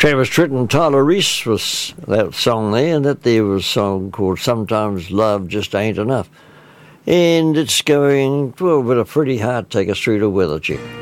Travis Tritt and Tyler Reese was that song there, and that there was a song called Sometimes Love Just Ain't Enough. And it's going, well, with a pretty hard take us through to weather check.